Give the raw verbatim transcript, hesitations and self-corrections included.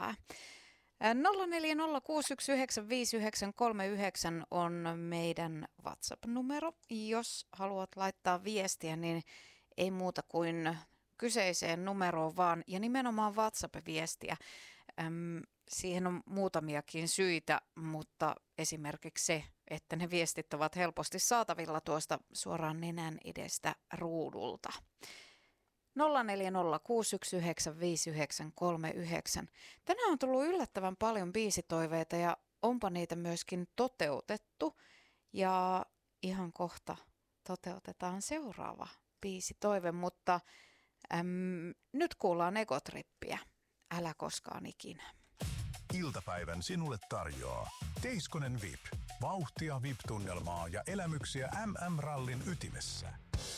päivää. nolla neljä nolla kuusi yksi yhdeksän viisi yhdeksän kolme yhdeksän on meidän WhatsApp-numero. Jos haluat laittaa viestiä, niin ei muuta kuin kyseiseen numeroon vaan, ja nimenomaan WhatsApp-viestiä. Öm, siihen on muutamiakin syitä, mutta esimerkiksi se, että ne viestit ovat helposti saatavilla tuosta suoraan nenän edestä ruudulta. nolla neljä nolla kuusi yksi yhdeksän viisi yhdeksän kolme yhdeksän. Tänään on tullut yllättävän paljon biisitoiveita ja onpa niitä myöskin toteutettu. Ja ihan kohta toteutetaan seuraava biisitoive, mutta äm, nyt kuullaan Egotrippiä. Älä koskaan ikinä. Iltapäivän sinulle tarjoaa Teiskonen V I P. Vauhtia V I P-tunnelmaa ja elämyksiä M M-rallin ytimessä.